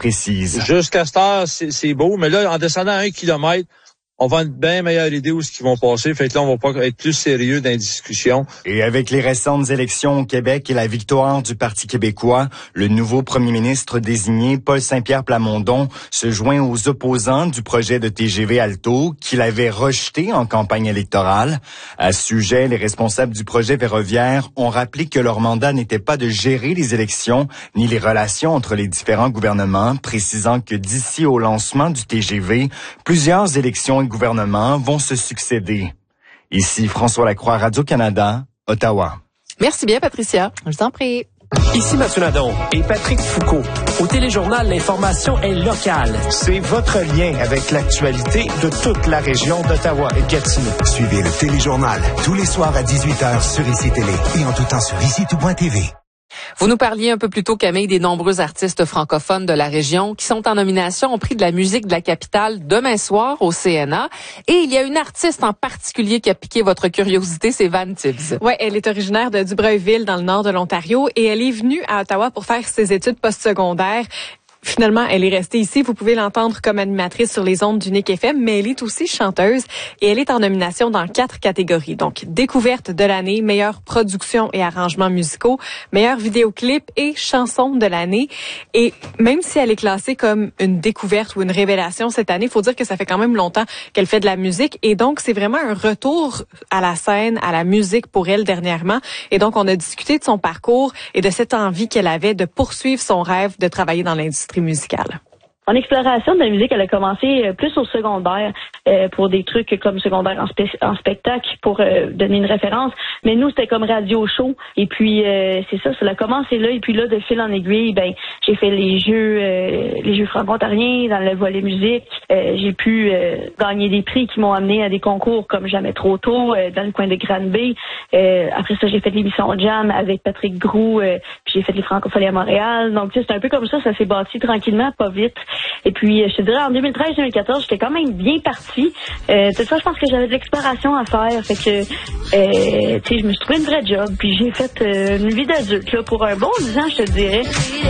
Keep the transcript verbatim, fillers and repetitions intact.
précise. Jusqu'à cette heure, c'est, c'est beau, mais là, en descendant à un kilomètre, on va une bien meilleure idée où ce qu'ils vont passer. Fait que là, on va pas être plus sérieux dans les discussions. Et avec les récentes élections au Québec et la victoire du Parti québécois, le nouveau premier ministre désigné, Paul Saint-Pierre Plamondon, se joint aux opposants du projet de T G V Alto qu'il avait rejeté en campagne électorale. À ce sujet, les responsables du projet ferroviaire ont rappelé que leur mandat n'était pas de gérer les élections ni les relations entre les différents gouvernements, précisant que d'ici au lancement du T G V, plusieurs élections gouvernements vont se succéder. Ici François Lacroix, Radio-Canada, Ottawa. Merci bien, Patricia. Je t'en prie. Ici Mathieu Nadon et Patrick Foucault. Au Téléjournal, l'information est locale. C'est votre lien avec l'actualité de toute la région d'Ottawa et de Gatineau. Suivez le Téléjournal tous les soirs à dix-huit heures sur Ici Télé et en tout temps sur ici tout point t v. Vous nous parliez un peu plus tôt, Camille, des nombreux artistes francophones de la région qui sont en nomination au prix de la musique de la capitale demain soir au C N A. Et il y a une artiste en particulier qui a piqué votre curiosité, c'est Van Tibbs. Ouais, elle est originaire de Dubreuilville, dans le nord de l'Ontario, et elle est venue à Ottawa pour faire ses études postsecondaires. Finalement, elle est restée ici. Vous pouvez l'entendre comme animatrice sur les ondes d'Unique F M, mais elle est aussi chanteuse et elle est en nomination dans quatre catégories. Donc, découverte de l'année, meilleure production et arrangements musicaux, meilleur vidéoclip et chanson de l'année. Et même si elle est classée comme une découverte ou une révélation cette année, il faut dire que ça fait quand même longtemps qu'elle fait de la musique. Et donc, c'est vraiment un retour à la scène, à la musique pour elle dernièrement. Et donc, on a discuté de son parcours et de cette envie qu'elle avait de poursuivre son rêve de travailler dans l'industrie musicale. En exploration de la musique, elle a commencé plus au secondaire euh, pour des trucs comme secondaire en, spé- en spectacle pour euh, donner une référence. Mais nous, c'était comme radio show. Et puis, euh, c'est ça, ça a commencé là. Et puis là, de fil en aiguille, ben j'ai fait les jeux euh, les jeux franco-ontariens dans le volet musique. Euh, j'ai pu euh, gagner des prix qui m'ont amené à des concours comme Jamais trop tôt euh, dans le coin de Granby. Euh, après ça, j'ai fait l'émission Jam avec Patrick Groux. Euh, puis j'ai fait les Francopholies à Montréal. Donc, c'est un peu comme ça, ça s'est bâti tranquillement, pas vite. Et puis, je te dirais, en deux mille treize deux mille quatorze, j'étais quand même bien partie. Euh, de toute façon, je pense que j'avais de l'exploration à faire. Fait que, euh, tu sais, je me suis trouvé une vraie job. Puis j'ai fait euh, une vie d'adulte là pour un bon dix ans, je te dirais.